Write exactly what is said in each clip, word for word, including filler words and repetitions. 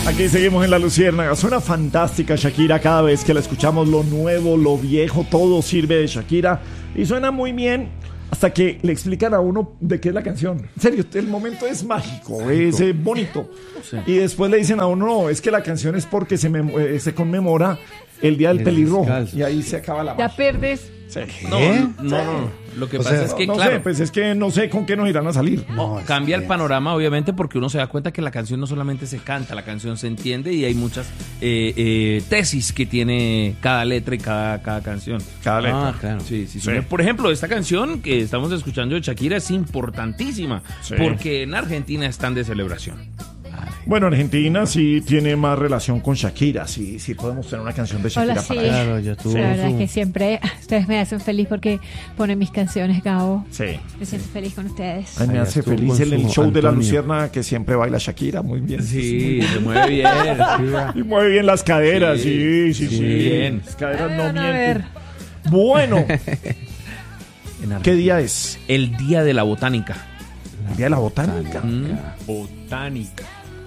Aquí seguimos en La Luciérnaga. Suena fantástica Shakira. Cada vez que la escuchamos, lo nuevo, lo viejo, todo sirve de Shakira. Y suena muy bien hasta que le explican a uno de qué es la canción. En serio, el momento es mágico, es eh, bonito. Sí. Y después le dicen a uno, no, es que la canción es porque se, mem- eh, se conmemora el Día del el Pelirrojo. Descalzo. Y ahí se acaba la magia. Ya pierdes. Sí. No, no, no. Lo que o pasa sea, es que, no, no claro. sé, pues es que no sé con qué nos irán a salir. No, cambia el panorama, obviamente, porque uno se da cuenta que la canción no solamente se canta, la canción se entiende y hay muchas eh, eh, tesis que tiene cada letra y cada, cada canción. Cada letra. Ah, claro. Sí, sí, sí. Sí. Por ejemplo, esta canción que estamos escuchando de Shakira es importantísima Sí. porque en Argentina están de celebración. Bueno, Argentina sí tiene más relación con Shakira. Sí, sí podemos tener una canción de Shakira Hola, sí. para ella. Claro, yo tuve La verdad su- es que siempre ustedes me hacen feliz porque ponen mis canciones, Gabo. Sí. Me siento feliz con ustedes. Ay, me Allá hace estuvo feliz con el, el su show de la Antonio. Luciérnaga que siempre baila Shakira. Muy bien. Sí, se mueve bien. Y mueve bien las caderas. Sí, sí, sí. sí, bien. Las caderas no Van a ver. mienten. Bueno, En ¿qué Argentina. día es? El Día de la Botánica. El Día de la Botánica. Mm. Botánica.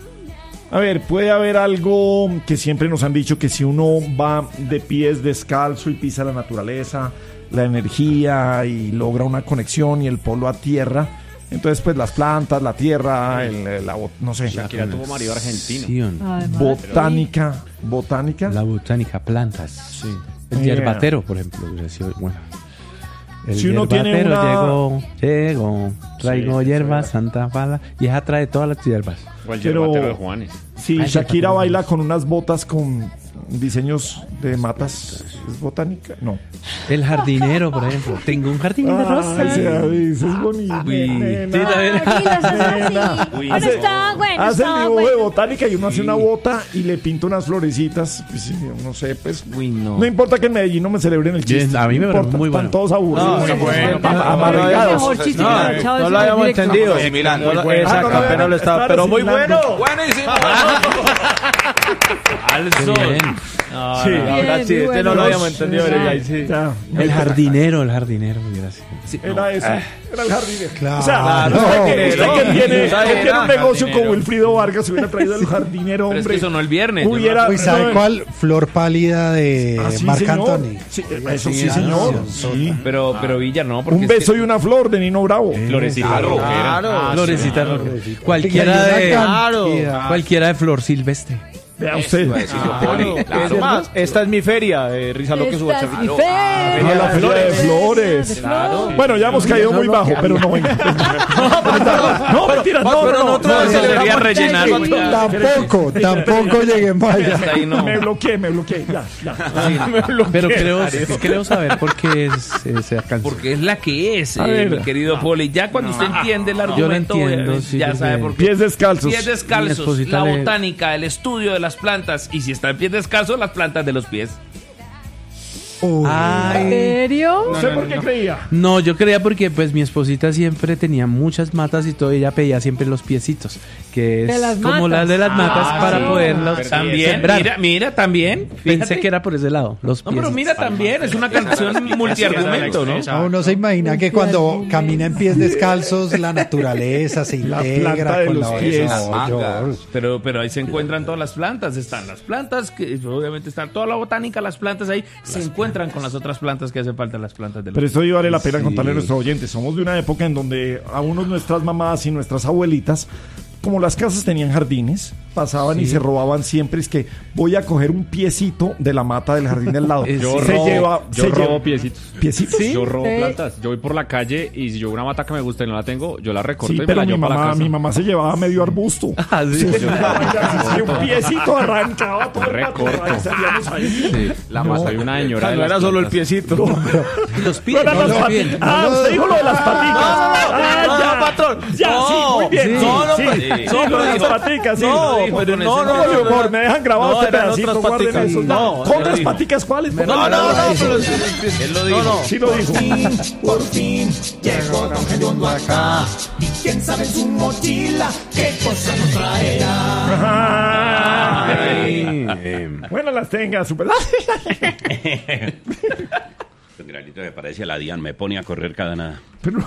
A ver, puede haber algo que siempre nos han dicho, que si uno va de pies descalzo y pisa la naturaleza, la energía y logra una conexión y el polo a tierra, entonces pues las plantas, la tierra, el, la, bo- no sé, Shakira tuvo marido argentino. Sí, Además, botánica, botánica. la botánica, plantas. Sí. El Yeah. yerbatero, por ejemplo. hubiera sido, bueno. El Si uno tiene yerbatero una- llegó, llegó, traigo Sí, hierbas, sí. Santa Fala, y ella trae todas las hierbas. O el Pero- yerbatero de Juanes. Sí, Ay, Shakira botánica. baila con unas botas con diseños de matas. ¿Es botánica? No. El jardinero, por ejemplo. Tengo un jardín de rosas. Ay, sí, eso es bonito. Uy. nena. Sí, también. aquí las haces Nena. así. Uy, Bueno, no. está bueno, Hace el está dibujo de bueno. botánica y uno hace una bota y le pinta unas florecitas. Pues, sí, no sé, pues. Uy, no. No importa que en Medellín no me celebren el chiste. Bien, a mí me no parece importa, muy bueno. Están todos aburridos. No, Sí, bueno, am- no, amargados. Mejor chiste que No, la chava no de lo habíamos directo. entendido. Eh, mira, No lo- muy bueno. Exacto, Ah, no, no, apenas no, lo estaba. estaba Pero muy asimilando. bueno. Buenísimo. Al Qué sol. bien. No, Sí. no. Ahora Bien, sí, muy este no bueno. lo habíamos entendido. Sí. ¿verdad? Sí. Ya. El jardinero, el jardinero. Gracias. Sí, no. Era eso. Era el jardinero. Claro. O sea, Claro. usted que, No, usted que no, tiene, no, que tiene un no, negocio jardinero. con Wilfrido Vargas, hubiera traído el jardinero, Pero es hombre. que sonó el viernes. yo no- Hubiera- Uy, ¿sabe no, cuál? Flor pálida de Ah, sí, Marc señor. Anthony. Sí, eso sí, Sí, señor. claro. Sí. Pero, pero Villa no, porque Un es que- beso y una flor de Nino Bravo. Florecita rockera. Claro. Ah, Florecita sí, roja. Y Cualquiera hay una de. cantidad. Cualquiera de flor silvestre. Vea usted. Claro, es más, esta es mi feria, eh, Risa lo que suba Esta es mi Chapito. feria. A la feria de flores. De flores. Bueno, ya hemos caído muy bajo, pero no venga. No, mentira, no, pero no, no. nosotros no, no no, debería no, rellenar. no, no, Tampoco, tampoco llegué más allá. Hasta ahí no. Me bloqueé, me bloqueé. Ya, ya. Pero creo, creo saber por qué es esa canción. Porque es la que es, A eh, ver. mi querido Poli. Ya cuando usted entiende el argumento, entiendo, eh, sí, ya porque- sabe por qué. Pies descalzos. Pies Mi descalzos, esposita la le- botánica, el estudio de las plantas. Y si está en pies descalzos, las plantas de los pies. Uy. ¿En Ay. serio? No sé por qué creía. No, yo creía porque pues mi esposita siempre tenía muchas matas y todo, ella pedía siempre los piecitos, que De es las como matas. las de las matas Ah, para sí. poderlos Pero También, sembrar. mira, mira, también. Pensé Fíjate. que era por ese lado, los No, pero piecitos. mira también, es una canción multiargumento, ¿no? No, uno se imagina que cuando camina en pies descalzos la naturaleza se La integra planta de con los la pies. No, yo- Pero, pero ahí se encuentran todas las plantas, están las plantas, que obviamente están toda la botánica, las plantas ahí, se encuentran con las otras plantas que hacen falta las plantas de los Pero esto sí vale la pena Sí. contarle a nuestros oyentes. Somos de una época en donde a unos nuestras mamás y nuestras abuelitas, como las casas tenían jardines, pasaban y se robaban siempre. Es que voy a coger un piecito de la mata del jardín del lado. Es- Yo se robo, lleva, yo se robo lleva- piecitos. ¿Piecitos? Yo robo Sí. plantas. Yo voy por la calle y si yo veo una mata que me gusta y no la tengo, yo la recorto Sí, y me pero la mi llevo para la mamá, casa. mi mamá se llevaba medio arbusto. Ah, sí. Se llevaba ya, sí, un piecito arrancaba todo el Recorto. matorral y salíamos ahí. La más hay una señora de No las era solo el plantas. piecito. Y los No pies, eran no, las los pati- pies. Ah, usted dijo lo de las paticas. Ah, no, ya. no, patrón. Ya, No, sí, muy bien. sí. Sí, No, no, sí, pues, sí, no, lo de las pero- paticas, sí. No, Lo dijo. pero con no, ese- no, Oye, no, amor, no. me dejan grabado No, este eran pedacito, otras guarden paticas. eso. No, ¿Con no las dijo. paticas cuáles? No, no, no, pero Él lo dijo. no, no. Sí lo dijo. Por fin llegó Don Gediondo acá. Y quién sabe en su mochila qué cosa nos traerá. Ay. Bueno, las tenga, super. Un granito que parece a la Dian, me pone a correr cada nada. Pero-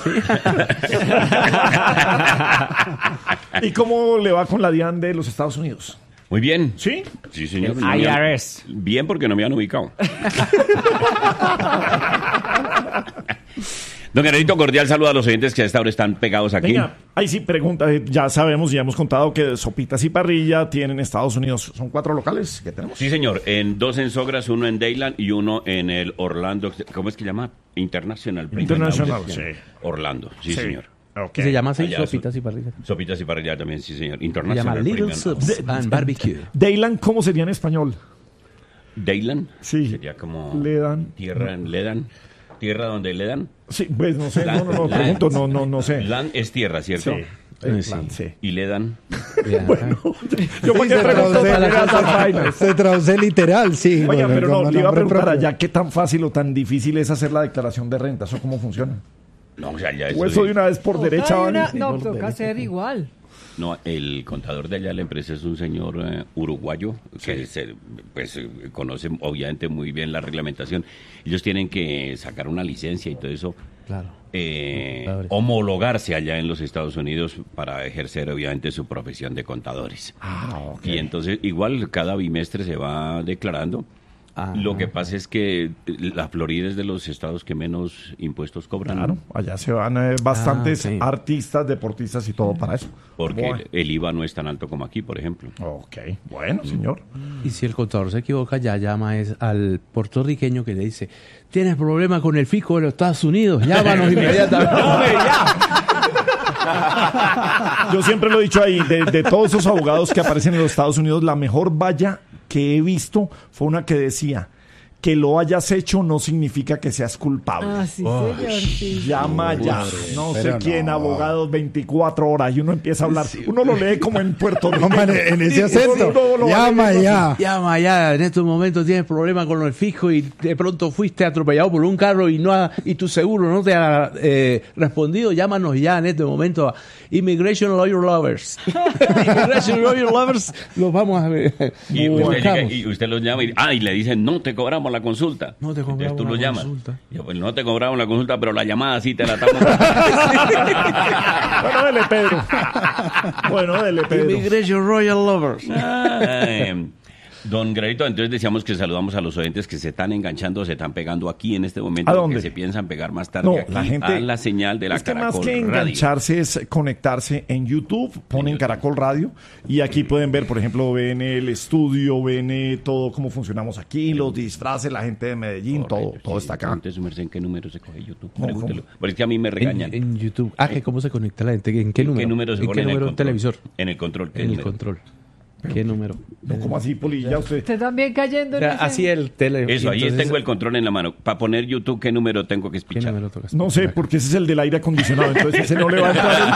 ¿Y cómo le va con la DIAN de los Estados Unidos? Muy bien. ¿Sí? Sí, señor. El No me I han- R S. Bien, porque no me han ubicado. Don Gerardito, cordial saludo a los oyentes que a esta hora están pegados aquí. Venga, ahí sí pregunta, eh, ya sabemos, ya hemos contado que Sopitas y Parrilla tienen Estados Unidos, son cuatro locales que tenemos. Sí, señor. En dos en Sogras, uno en Dayland y uno en el Orlando. ¿Cómo es que se llama? International. International, Sí. sí. Orlando, sí, señor. Ok. Que se llama así, Allá, sopitas so- y parrillas. Sopitas y parrilla también, sí, señor. Se International. llama Little Premium Soups and Barbecue. Dayland, ¿cómo sería en español? Dayland. Sí. Sería como Le dan. tierra en Ledan. Tierra donde le dan. Sí, pues no sé, no, no, no, Land. pregunto, no, no, no sé. Land es tierra, ¿cierto? Sí. Eh, sí. Land, sí. Y le dan. Ya. Yo para qué se pregunto traduce- para esas vainas. Se traduce literal, sí. Oiga, bueno, pero no, como le iba a nombre preguntar propio. allá qué tan fácil o tan difícil es hacer la declaración de renta, ¿eso cómo funciona? No, o sea, ya O eso de una vez por derecha, Hay ¿vale? una- no, toca hacer igual. No, el contador de allá de la empresa es un señor eh, uruguayo que se, pues, eh, conoce obviamente muy bien la reglamentación. Ellos tienen que sacar una licencia y todo eso, Claro. eh, Contadores. homologarse allá en los Estados Unidos para ejercer obviamente su profesión de contadores. Ah, ok. Y entonces igual cada bimestre se va declarando. Ah. Lo que pasa es que la Florida es de los estados que menos impuestos cobran. Claro, allá se van eh, bastantes Ah, sí. artistas, deportistas y todo para eso. Porque Bueno. el, el I V A no es tan alto como aquí, por ejemplo. Ok, bueno, señor. Y si el contador se equivoca, ya llama es al puertorriqueño que le dice, tienes problema con el fisco de los Estados Unidos, llámanos inmediatamente. Yo siempre lo he dicho ahí, de, de todos esos abogados que aparecen en los Estados Unidos, la mejor valla que he visto fue una que decía, que lo hayas hecho no significa que seas culpable. Ah, sí, señor, sí. Llama ya, no sé pero quién, no. abogados veinticuatro horas y uno empieza a hablar. Uno lo lee como en Puerto Rico. No, man, en ese acento. Uno lo va Llama leyendo ya. Llama ya, en estos momentos tienes problema con el fisco y de pronto fuiste atropellado por un carro y no ha- y tu seguro no te ha eh, respondido, llámanos ya en este momento a Immigration Lawyer Lovers. Immigration Lawyer Lovers, los vamos a ver. Y Los usted, llega buscamos. y usted los llama y, ah, y le dicen, no te cobramos la consulta. No te cobramos Entonces tú la lo llamas. consulta. Y yo, pues no te cobramos la consulta, pero la llamada sí te la estamos. Bueno, dele, Pedro. Bueno, dele, Pedro. Immigration Royal Lovers. Ah, eh, don Gradito, entonces decíamos que saludamos a los oyentes que se están enganchando, se están pegando aquí en este momento. ¿A dónde? Que se piensan pegar más tarde No, aquí la gente. a la señal de la es que más Caracol que Radio. engancharse es conectarse en YouTube, ponen Caracol Radio y aquí pueden ver, por ejemplo, ven el estudio, ven eh, todo cómo funcionamos aquí, los disfraces, la gente de Medellín, todo, Correcto, todo sí. está acá. Entonces, su merced, ¿en qué número se coge YouTube? ¿Cómo, Pregúntelo. cómo? Porque es que a mí me En, regañan. en YouTube. Ah, que cómo se conecta la gente. ¿En qué ¿En número? qué número se ¿En pone qué en el número? control? Televisor. En el control. ¿qué En el número? control. ¿Qué número? No, ¿cómo así, Polilla? Usted. Usted también cayendo O en sea, ese- así el tele. Eso, ahí entonces, tengo el control en la mano. Para poner YouTube, ¿qué número tengo que ¿Qué espichar? número tocas? No sé, porque ese es el del aire acondicionado, entonces ese no le va a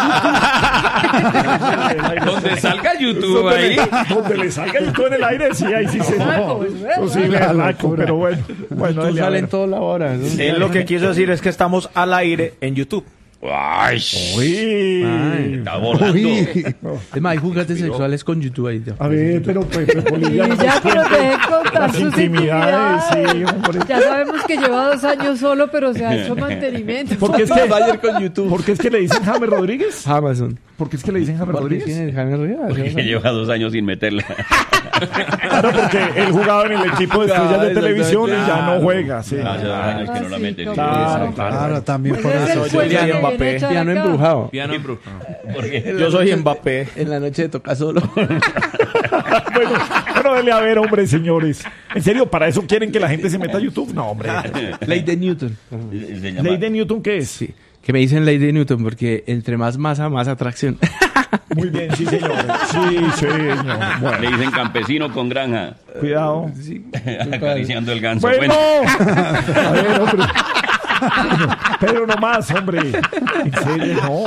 entrar. Donde salga YouTube Donde ahí. le- Donde le salga YouTube en el aire, sí, ahí sí se. Saco, es verdad. Eso sí, le La arranco, locura. pero bueno. Bueno, Tú dele, a sale ver. en toda la hora. ¿no? Él lo que quiso decir es que estamos al aire en YouTube. ¡Ay! Uy. Ay. Está volando. Uy. Es más, hay juguetes sexuales con YouTube ahí. A ver, pero pues, pues, Polilla, Y no ya, nos pero cuente deje contar las sus intimidades, intimidades. sí, hombre. Ya sabemos que lleva dos años solo, pero se ha hecho mantenimiento. ¿Por qué es que, Ayer con YouTube. ¿por qué es que le dicen James Rodríguez? Amazon. ¿Por qué es que le dicen James ¿Por qué Rodríguez? tiene Jaime Rodríguez? Que lleva dos años sin meterla. Claro, porque él jugaba en el equipo de estrellas de Claro, televisión y ya no exactamente. juega. Sí. Hace dos años que no la Ah, mete. sí, sí. Claro, Claro, también por Ese es el eso. Yo puesto diría que Mbappé. viene a echar Piano acá. embrujado. Piano en bru- Porque Yo soy Mbappé. En la noche toca solo. Bueno, bueno, dele a ver, hombre, señores. ¿En serio? ¿Para eso quieren que la gente se meta a YouTube? No, hombre. Ley de Newton. se llama- ¿Ley de Newton qué es? Sí. Que me dicen ley de Newton porque entre más masa, más atracción. Muy bien, sí, señor. Sí, señor. Le Bueno, dicen campesino con granja. cuidado. Acariciando el ganso. Bueno. Bueno. A ver, hombre. Pero no más, hombre. En serio, no.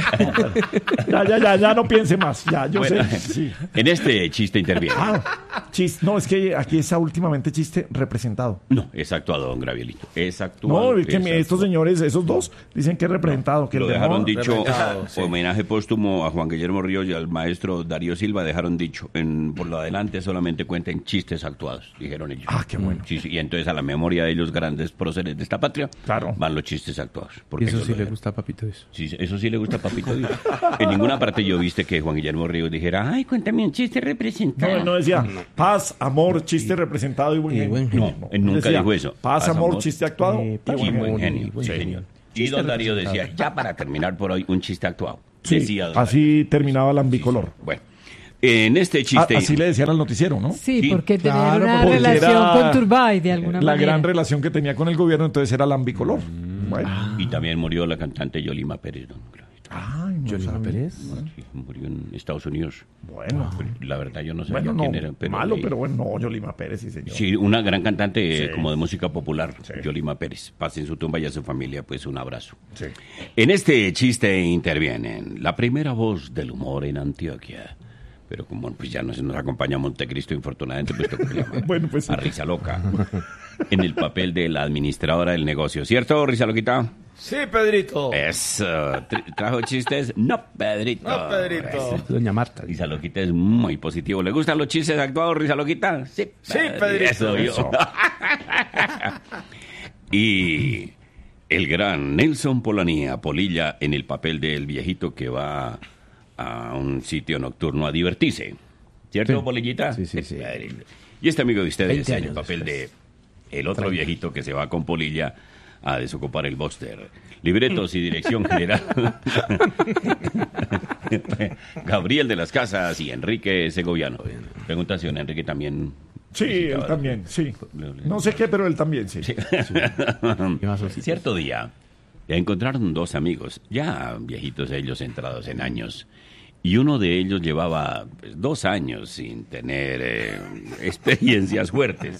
Ya, ya, ya, ya no piense más. Ya, yo Bueno, sé. Sí. en este chiste interviene. Ah, Chis- no, es que aquí es últimamente chiste representado. No, es actuado, don Gravielito. Es actuado. No, es que es estos actuado. señores, esos dos, dicen que es representado. Que Lo el de dejaron moda- dicho, sí. homenaje póstumo a Juan Guillermo Ríos y al maestro Darío Silva, dejaron dicho, en, por lo adelante solamente cuenten chistes actuados, dijeron ellos. Ah, qué bueno. Sí, sí, y entonces a la memoria de los grandes próceres de esta patria Claro. van los chistes actuados. Y porque eso ellos sí lo le dejan. gusta a Papito eso. Sí, sí, eso sí le gusta a Papito Dios. En ninguna parte yo viste que Juan Guillermo Ríos dijera, ay, cuéntame un chiste No, representado. él no decía paz, amor, chiste representado y buen y genio. buen genio. No, él nunca Decía, dijo eso. Paz, Paz, amor, amor, chiste actuado eh, y Y buen buen genio. genio, buen sí, genio. señor. Y don Darío decía, ya para terminar por hoy, un chiste actuado. Sí, Decía don así terminaba el ambicolor. Darío. Bueno, en este A- chiste... así le decían al noticiero, ¿no? Sí, Sí, porque tener claro, una porque relación era con Turbay de alguna La manera. gran relación que tenía con el gobierno, entonces era el ambicolor. Bueno. Y también murió la cantante Yolima Pérez, don Gravielito. Ay, no Yolima sabía. Pérez. Sí, murió en Estados Unidos. Bueno, La verdad yo no sabía bueno, no, quién era. Pero malo, eh, pero bueno, no, Yolima Pérez, sí, señor. Sí, una gran cantante eh, Sí. como de música popular, Sí. Yolima Pérez. Paz en su tumba y a su familia, pues un abrazo. Sí. En este chiste intervienen la primera voz del humor en Antioquia. Pero como pues ya no se nos acompaña Montecristo, infortunadamente, pues tengo que llamar Bueno, pues sí. a Risa Loca. En el papel de la administradora del negocio. ¿Cierto, Risa Loquita? Sí, Pedrito. Eso. Tra- ¿Trajo chistes? No, Pedrito. No, Pedrito. Eso. Doña Marta. Risa Loquita es muy positivo. ¿Le gustan los chistes actuados, Risa Loquita? Sí, Sí, Pedrito. Eso, yo. Eso. Y el gran Nelson Polanía, Polilla, en el papel del viejito que va a un sitio nocturno a divertirse. ¿Cierto, Sí. Polillita? Sí, sí, sí. Y este amigo de ustedes veinte en el años papel de después. el otro viejito que se va con Polilla a desocupar el Buster. Libretos y dirección general. Gabriel de las Casas y Enrique Segoviano. Pregunta si don Enrique también... Sí, visitaba- él también, sí. No sé qué, pero él también, sí. ¿Qué más, Osito? Cierto día, ya encontraron dos amigos, ya viejitos ellos entrados en años, y uno de ellos llevaba pues, dos años sin tener eh, experiencias fuertes.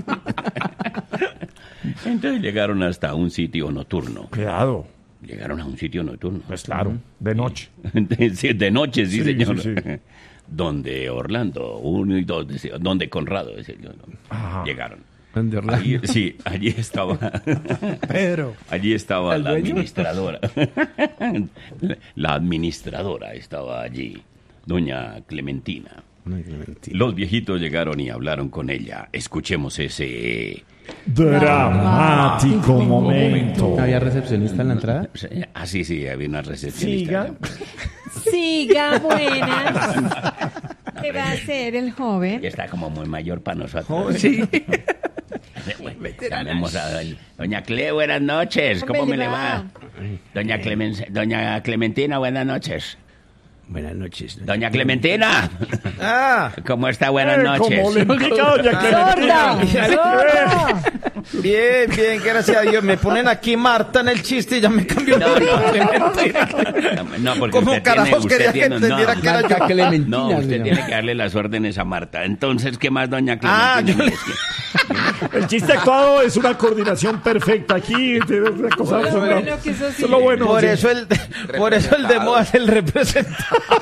Entonces llegaron hasta un sitio nocturno. Cuidado. Llegaron a un sitio nocturno. Pues claro, de noche. Sí, de noche, sí, Sí, señor. sí, sí. Donde Orlando, uno y dos, decía, donde Conrado, decía yo, ¿no? Ajá. Llegaron. De Orlando. Allí- sí, allí estaba. Pedro. Allí estaba ¿El la dueño? administradora. La administradora estaba allí, doña Clementina. Ay, Clementina. Los viejitos llegaron y hablaron con ella. Escuchemos ese... Dramático momento. ¿Había recepcionista en la entrada? Ah, sí, sí, había una recepcionista. Siga. Siga, buenas. ¿Qué va a hacer el joven? Ya está como muy mayor para nosotros. Sí. Llamemos a doña, doña Cle, buenas noches. ¿Cómo ¿Cómo me le le va? va? Doña, Clemen, doña Clementina, buenas noches. Buenas noches. Doña Clementina. Ah, ¿Cómo está? Buenas Eh, noches. Como le indica doña Clementina. ¡Sorda! bien, bien, gracias a Dios. Me ponen aquí Marta en el chiste y ya me cambió el No, nombre. no. No, no, porque ¿Cómo usted carajos tiene, quería usted que tiene, entendiera no, que era yo? Marta Clementina. no, se usted llama. tiene que darle las órdenes a Marta. Entonces, ¿qué más, doña Ah, Clementina? yo le- Es que- El chiste actuado es una coordinación perfecta aquí. Es una cosa Bueno, asombrosa. bueno, que eso sí. Eso es lo bueno. Por sí. eso el, por eso el de moda es el representante.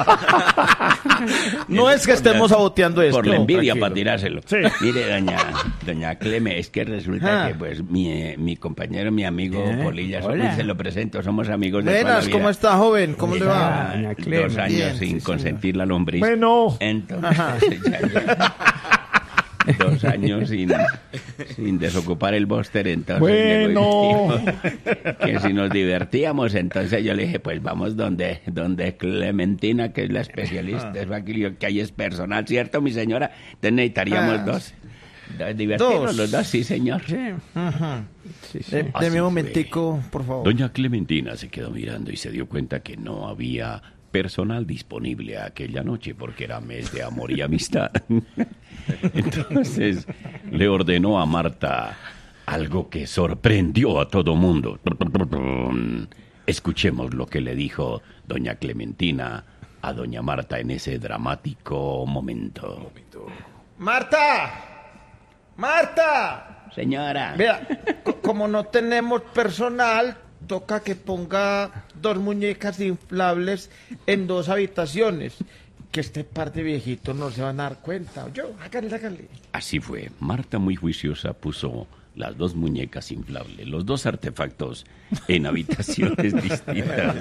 No es que estemos saboteando esto. Por la envidia tranquilo. para tirárselo. Sí. Mire, doña, doña Cleme, es que resulta Ah. que pues mi, eh, mi compañero, mi amigo ¿Eh? Polilla, Hola. se lo presento, somos amigos de toda la Buenas, vida. ¿cómo está, joven? ¿Cómo le va? Lleva Doña Cleme. dos años Bien, sin sí, consentir la lombriz. Bueno. Entonces, ya lleva dos años sin, sin desocupar el bóster, entonces Bueno. llegó y dijo que si nos divertíamos, entonces yo le dije, pues vamos donde, donde Clementina, que es la especialista, es aquí, que ahí es personal, ¿cierto, mi señora? Entonces necesitaríamos Ah. dos. dos divertirnos Dos. los dos, sí, señor. Ajá. Sí, sí. De- Así Deme un fue. momentico, por favor. Doña Clementina se quedó mirando y se dio cuenta que no había personal disponible aquella noche porque era mes de amor y amistad. Entonces le ordenó a Marta algo que sorprendió a todo mundo. Escuchemos lo que le dijo doña Clementina a doña Marta en ese dramático momento. ¡Marta! ¡Marta! Señora. Vea, co- como no tenemos personal, toca que ponga dos muñecas inflables en dos habitaciones. que este par de viejitos no se van a dar cuenta. Yo, hágale, hágale. Así fue. Marta, muy juiciosa, puso las dos muñecas inflables, los dos artefactos en habitaciones distintas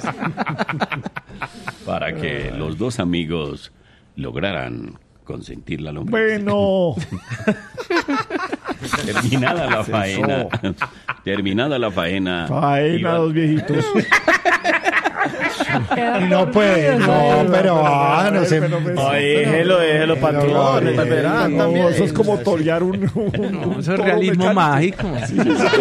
para que los dos amigos lograran consentir la lombriz. Bueno. Terminada la faena. Terminada la faena. Faena, iba- dos viejitos. Y no puede, no, pero ah, no se... Pero, pues, Ay, déjelo, déjelo, patrón. Pero, el verán no, también. eso es como torear un, un- No, un eso es toro realismo mecánico. mágico.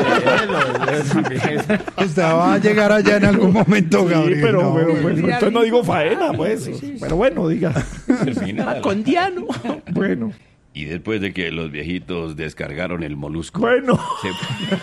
Usted va a llegar allá en algún momento, Sí, Gabriel. pero, no, pero, bueno. pues, entonces no digo faena, pues. Pero bueno, diga. terminada la- Con Diano. Bueno, Y después de que los viejitos descargaron el molusco, bueno. se,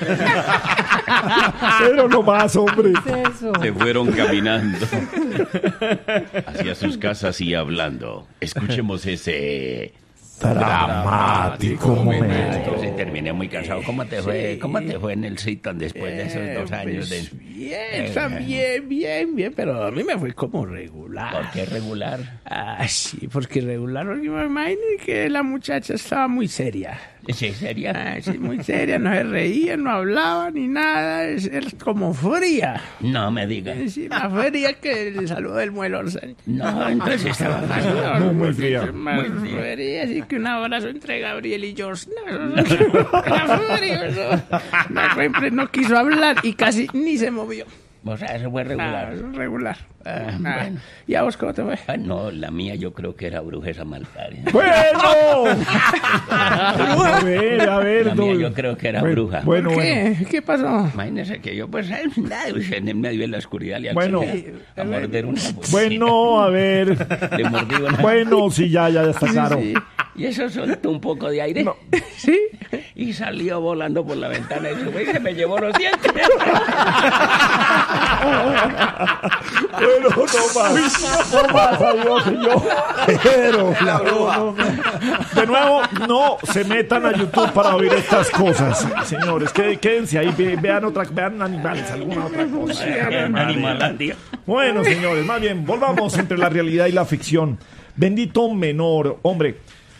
Pero no más, hombre. ¿Qué es eso? se fueron caminando hacia sus casas y hablando. Escuchemos ese Dramático momento. Se terminé muy cansado. ¿Cómo te fue? ¿Cómo te fue en el Citon después de esos dos años de... Bien, también, bien, bien, pero a mí me fue como regular. ¿Por qué regular? Ah, sí, porque regular, porque me imagino que la muchacha estaba muy seria. ¿Sí, sería? Ah, sí, muy seria, no se reía, no hablaba ni nada, es, es como fría. No me digas. Sí, más fría que el saludo del muelo. No, entonces estaba mal. No, muy fría. Más fría, así que un abrazo entre Gabriel y George. No, eso no, era frío, eso. No, siempre no quiso hablar y casi ni se movió. O sea, eso fue regular. Ah, regular. Ah, Ah, bueno. ¿y a vos cómo te fue? Ah, no, la mía yo creo que era brujesa malparida. ¡Bueno! A ver, a ver. La mía no. yo creo que era Bueno, bruja. Bueno, bueno. ¿Qué? ¿Qué pasó? Imagínese que yo, pues, eh, nada, pues, en el medio de la oscuridad le Bueno. alcancé a morder una bolsita. Bueno, a ver. Le mordí una Bueno, sí, ya, ya, ya está claro. Sí, y eso soltó un poco de aire. No. ¿Sí? Y salió volando por la ventana y se, y se me llevó los dientes. Bueno, no más. No más, adiós, señor. Pero, no, no. De nuevo, no se metan a YouTube para oír estas cosas, señores. Qué- Quédense ahí, ve- vean otra, vean animales, alguna otra cosa. Animalandia. Bueno, señores, más bien, volvamos entre la realidad y la ficción. Bendito Menor, hombre,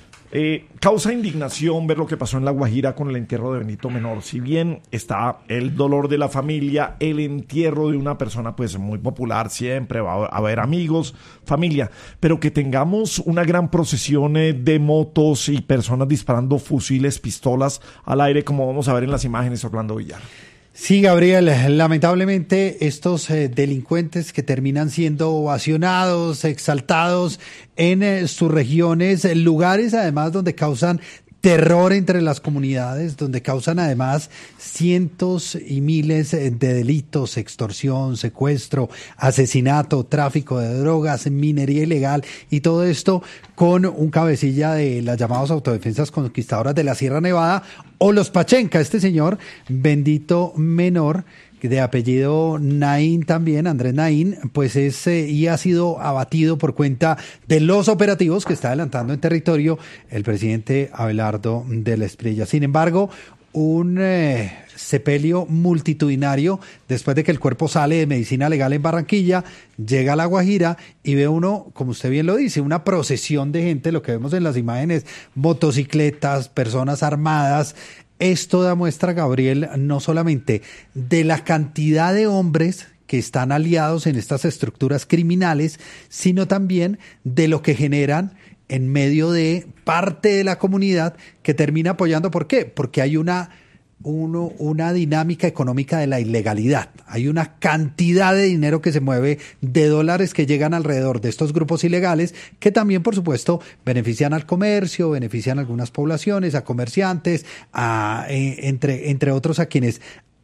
eh, causa indignación ver lo que pasó en La Guajira con el entierro de Bendito Menor. Si bien está el dolor de la familia, el entierro de una persona pues muy popular, siempre va a haber amigos, familia, pero que tengamos una gran procesión eh, de motos y personas disparando fusiles, pistolas al aire, como vamos a ver en las imágenes, Orlando Villar. Sí, Gabriel, lamentablemente estos eh, delincuentes que terminan siendo ovacionados, exaltados en eh, sus regiones, eh, lugares además donde causan terror entre las comunidades, donde causan además cientos y miles de delitos, extorsión, secuestro, asesinato, tráfico de drogas, minería ilegal y todo esto con un cabecilla de las llamadas autodefensas conquistadoras de la Sierra Nevada o los Pachenca, este señor Bendito Menor, de apellido Naín también, Andrés Naín, pues es eh, y ha sido abatido por cuenta de los operativos que está adelantando en territorio el presidente Abelardo de la Espriella. Sin embargo, un eh, sepelio multitudinario después de que el cuerpo sale de medicina legal en Barranquilla, llega a La Guajira y ve uno, como usted bien lo dice, una procesión de gente, lo que vemos en las imágenes, motocicletas, personas armadas. Esto da muestra, Gabriel, no solamente de la cantidad de hombres que están aliados en estas estructuras criminales, sino también de lo que generan en medio de parte de la comunidad que termina apoyando. ¿Por qué? Porque hay una, uno, una dinámica económica de la ilegalidad. Hay una cantidad de dinero que se mueve, de dólares que llegan alrededor de estos grupos ilegales, que también, por supuesto, benefician al comercio, benefician a algunas poblaciones, a comerciantes, a, eh, entre, entre otros a quienes,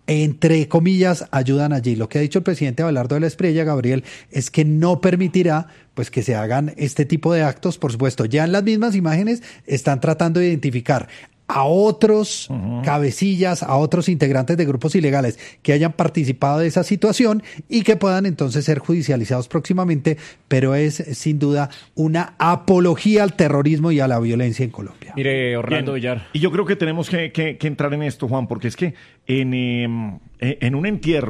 entre comillas, ayudan allí. Lo que ha dicho el presidente Abelardo de la Espriella, Gabriel, es que no permitirá pues que se hagan este tipo de actos. Por supuesto, ya en las mismas imágenes están tratando de identificar a otros uh-huh. cabecillas, a otros integrantes de grupos ilegales que hayan participado de esa situación y que puedan entonces ser judicializados próximamente, pero es sin duda una apología al terrorismo y a la violencia en Colombia. Mire, Orlando Bien. Villar. Y yo creo que tenemos que, que, que entrar en esto, Juan, porque es que en, eh, en un entierro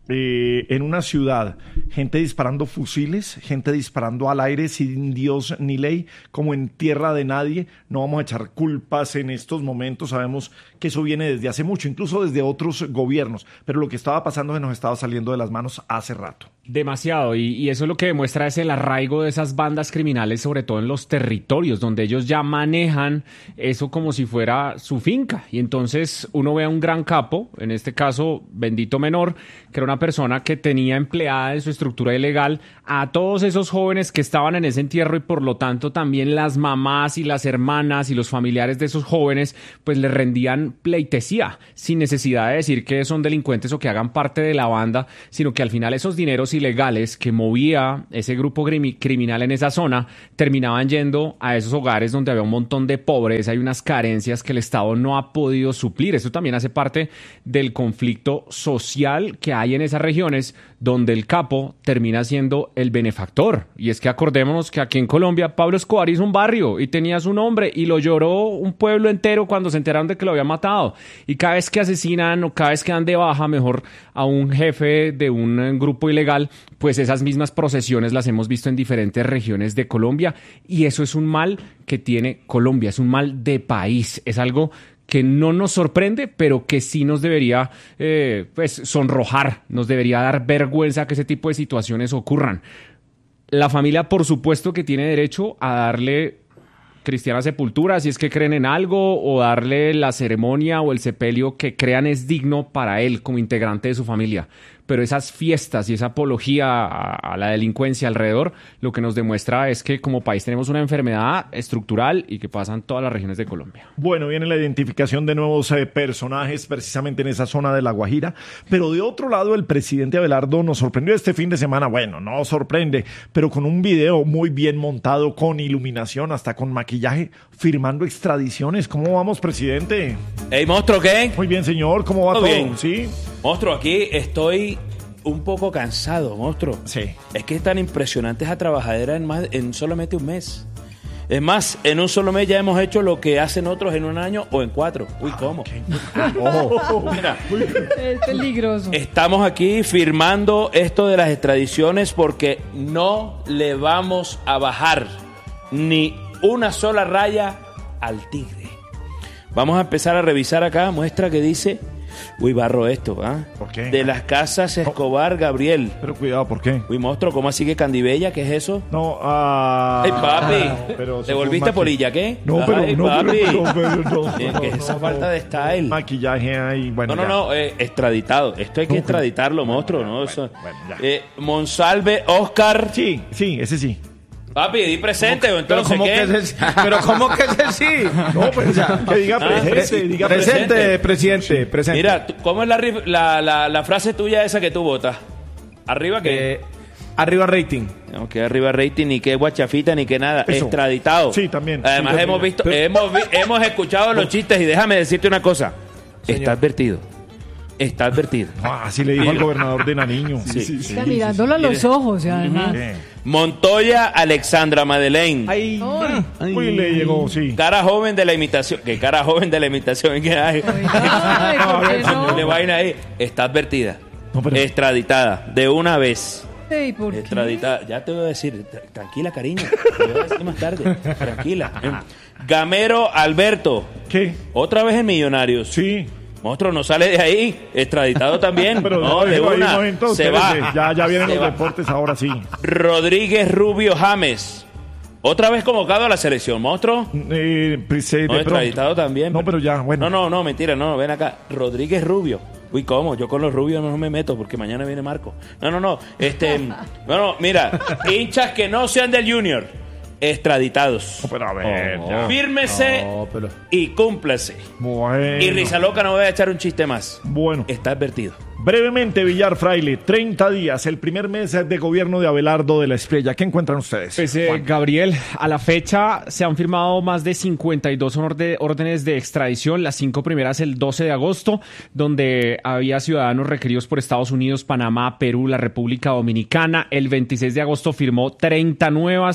eh, en una ciudad, gente disparando fusiles, gente disparando al aire sin Dios ni ley, como en tierra de nadie. No vamos a echar culpas en estos momentos, sabemos que eso viene desde hace mucho, incluso desde otros gobiernos, pero lo que estaba pasando se nos estaba saliendo de las manos hace rato. Demasiado, y, y eso es lo que demuestra es el arraigo de esas bandas criminales, sobre todo en los territorios, donde ellos ya manejan eso como si fuera su finca. Y entonces uno ve a un gran capo, en este caso Bendito Menor, que era una persona que tenía empleada en su estructura ilegal a todos esos jóvenes que estaban en ese entierro, y por lo tanto también las mamás y las hermanas y los familiares de esos jóvenes pues le rendían pleitesía, sin necesidad de decir que son delincuentes o que hagan parte de la banda, sino que al final esos dineros ilegales que movía ese grupo grimi- criminal en esa zona terminaban yendo a esos hogares donde había un montón de pobreza y unas carencias que el Estado no ha podido suplir. Eso también hace parte del conflicto social que hay en esas regiones, donde el capo termina siendo el benefactor. Y es que acordémonos que aquí en Colombia Pablo Escobar hizo un barrio y tenía su nombre, y lo lloró un pueblo entero cuando se enteraron de que lo habían matado. Y cada vez que asesinan o cada vez que dan de baja mejor a un jefe de un grupo ilegal, pues esas mismas procesiones las hemos visto en diferentes regiones de Colombia, y eso es un mal que tiene Colombia, es un mal de país, es algo que no nos sorprende, pero que sí nos debería eh, pues sonrojar, nos debería dar vergüenza que ese tipo de situaciones ocurran. La familia, por supuesto, que tiene derecho a darle cristiana sepultura si es que creen en algo, o darle la ceremonia o el sepelio que crean es digno para él como integrante de su familia. Pero esas fiestas y esa apología a, a la delincuencia alrededor, lo que nos demuestra es que como país tenemos una enfermedad estructural y que pasa en todas las regiones de Colombia. Bueno, viene la identificación de nuevos eh, personajes precisamente en esa zona de La Guajira, pero de otro lado el presidente Abelardo nos sorprendió este fin de semana. Bueno, no sorprende, pero con un video muy bien montado, con iluminación, hasta con maquillaje, firmando extradiciones. ¿Cómo vamos, presidente? Hey, monstruo, ¿qué? Muy bien, señor. ¿Cómo va Muy todo? bien. ¿Sí? Monstruo, aquí estoy un poco cansado, monstruo. Sí. Es que es tan impresionante esa trabajadera en, más, en solamente un mes. Es más, en un solo mes ya hemos hecho lo que hacen otros en un año o en cuatro. Uy, ¿cómo? Okay. Oh. Mira, Es peligroso. estamos aquí firmando esto de las extradiciones porque no le vamos a bajar ni una sola raya al tigre. Vamos a empezar a revisar acá, muestra que dice... Uy, barro esto, ¿ah? ¿Por qué? De las casas Escobar, Gabriel. Pero cuidado, ¿por qué? Uy, monstruo, ¿cómo así que Candibella? ¿Qué es eso? No, ah... Ay, papi, pero ¿te volviste maqui- polilla, qué? No, pero Ay, no, papi. pero, no, pero no, ¿Qué- no, qué es no, esa no, falta de style? Maquillaje ahí, bueno, No, no, ya. no, eh, extraditado. Esto hay que No, extraditarlo, bueno, monstruo, bueno, ¿no? bueno, Eso- bueno, ya. eh, Monsalve, Oscar. Sí, sí, ese sí. Papi, di presente, ¿o entonces ¿Cómo qué? que es el sí? Pero ¿cómo que es el sí? No, pero ya, que diga Ah, presente, diga Presente, presente. presidente, presente. Mira, tú- ¿cómo es la, rif- la, la, la frase tuya esa que tú votas? ¿Arriba qué? Eh, arriba rating. No, que arriba rating, ni que guachafita, ni que nada. Eso. Extraditado. Sí, también. Además, Sí, hemos también. visto, hemos, vi- hemos escuchado los chistes, y déjame decirte una cosa. Está advertido. Está advertido. Ah, así le dijo al gobernador de Nariño. Sí. Está mirándolo a los ojos, y además. Eh. Montoya Alexandra Madeleine. Ay, Ay. Uy, le llegó, sí. Cara joven de la imitación. ¿Qué cara joven de la imitación? ¿Qué hay? Ay, ¿por qué no? Le vaina ahí. Está advertida. No, pero- Extraditada. De una vez. Ey, ¿por qué? Extraditada. Ya te voy a decir. Tra- Tranquila, cariño. Te voy a decir más tarde. Tranquila. Gamero Alberto. ¿Qué? Otra vez en Millonarios. Sí. Monstruo, no sale de ahí. Extraditado también. Pero no, de déjelo ahí un una. momento, Se espérese. va. Ya, ya vienen Se los va. deportes ahora sí. Rodríguez Rubio James. Otra vez convocado a la selección, monstruo. Eh, pues, eh, de No, pronto. extraditado también. No, pero ya, bueno. No, no, no, mentira, no, ven acá. Rodríguez Rubio. Uy, ¿cómo? Yo con los rubios no me meto porque mañana viene Marco. No, no, no. Este, bueno, mira, hinchas que no sean del Junior, extraditados. No, pero a ver, ya. Fírmese No, pero- y cúmplase. Bueno. Y Risa Loca, no voy a echar un chiste más. Bueno. Está advertido. Brevemente, Villar Fraile, treinta días, el primer mes de gobierno de Abelardo de la Espriella. ¿Qué encuentran ustedes? Pues, eh, Gabriel, a la fecha se han firmado más de cincuenta y dos orde- órdenes de extradición, las cinco primeras el doce de agosto, donde había ciudadanos requeridos por Estados Unidos, Panamá, Perú, la República Dominicana. El veintiséis de agosto firmó treinta nuevas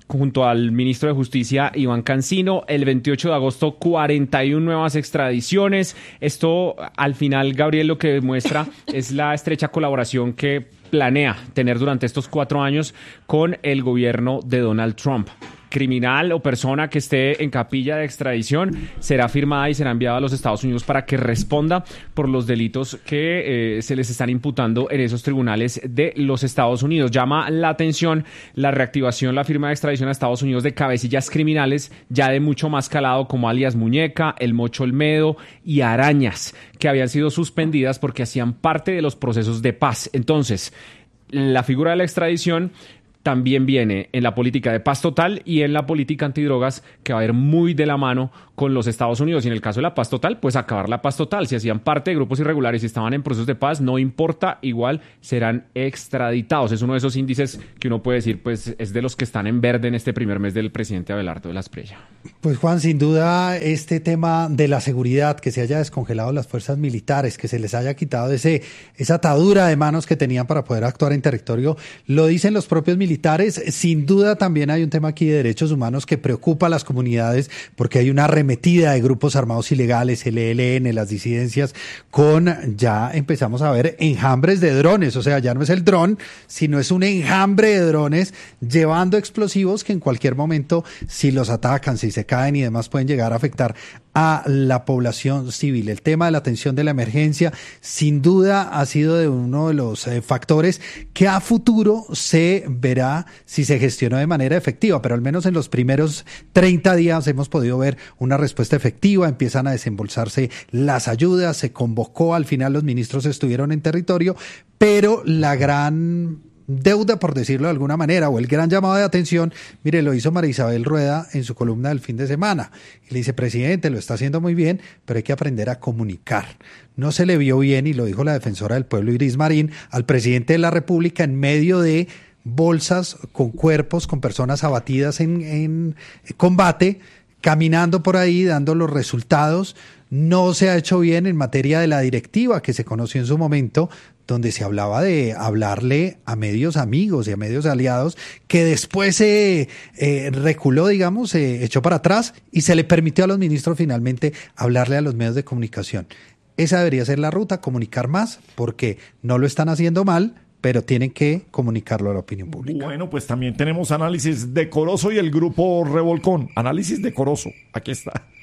junto al ministro de Justicia Iván Cancino. El veintiocho de agosto, cuarenta y una nuevas extradiciones. Esto, al final, Gabriel, lo que demuestra es la estrecha colaboración que planea tener durante estos cuatro años con el gobierno de Donald Trump. Criminal o persona que esté en capilla de extradición será firmada y será enviada a los Estados Unidos para que responda por los delitos que eh, se les están imputando en esos tribunales de los Estados Unidos. Llama la atención la reactivación, la firma de extradición a Estados Unidos de cabecillas criminales ya de mucho más calado como alias Muñeca, El Mocho Olmedo y Arañas, que habían sido suspendidas porque hacían parte de los procesos de paz. Entonces, la figura de la extradición también viene en la política de paz total y en la política antidrogas, que va a ir muy de la mano con los Estados Unidos. Y en el caso de la paz total, pues acabar la paz total. Si hacían parte de grupos irregulares y estaban en procesos de paz, no importa, igual serán extraditados. Es uno de esos índices que uno puede decir, pues es de los que están en verde en este primer mes del presidente Abelardo de la Espriella. Pues Juan, sin duda este tema de la seguridad, que se haya descongelado las fuerzas militares, que se les haya quitado ese esa atadura de manos que tenían para poder actuar en territorio, lo dicen los propios militares. Sin duda también hay un tema aquí de derechos humanos que preocupa a las comunidades porque hay una arremetida de grupos armados ilegales, el E L N, las disidencias, con ya empezamos a ver enjambres de drones, o sea, ya no es el dron, sino es un enjambre de drones llevando explosivos que en cualquier momento, si los atacan, si se caen y demás, pueden llegar a afectar a la población civil. El tema de la atención de la emergencia sin duda ha sido de uno de los eh, factores que a futuro se verá si se gestionó de manera efectiva, pero al menos en los primeros treinta días hemos podido ver una respuesta efectiva, empiezan a desembolsarse las ayudas, se convocó, al final los ministros estuvieron en territorio, pero la gran deuda, por decirlo de alguna manera, o el gran llamado de atención, mire, lo hizo María Isabel Rueda en su columna del fin de semana. Y le dice, presidente, lo está haciendo muy bien, pero hay que aprender a comunicar. No se le vio bien, y lo dijo la defensora del pueblo Iris Marín, al presidente de la República en medio de bolsas con cuerpos, con personas abatidas en, en combate, caminando por ahí, dando los resultados. No se ha hecho bien en materia de la directiva que se conoció en su momento, donde se hablaba de hablarle a medios amigos y a medios aliados, que después se eh, reculó, digamos, se echó para atrás y se le permitió a los ministros finalmente hablarle a los medios de comunicación. Esa debería ser la ruta, comunicar más, porque no lo están haciendo mal, pero tienen que comunicarlo a la opinión pública. Bueno, pues también tenemos análisis decoroso y el grupo Revolcón. Análisis decoroso. Aquí está.